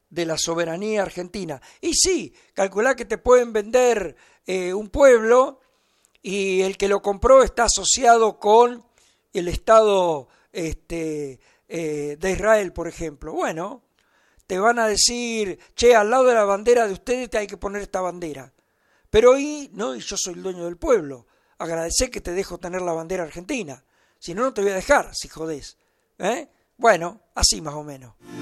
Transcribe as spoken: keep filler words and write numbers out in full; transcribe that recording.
de la soberanía argentina. Y sí, calculá que te pueden vender eh, un pueblo y el que lo compró está asociado con el Estado este, eh, de Israel, por ejemplo. Bueno, te van a decir, che, al lado de la bandera de ustedes te hay que poner esta bandera. Pero y, no, y yo soy el dueño del pueblo. Agradecé que te dejo tener la bandera argentina. Si no, no te voy a dejar, si jodés. ¿Eh? Bueno, así más o menos.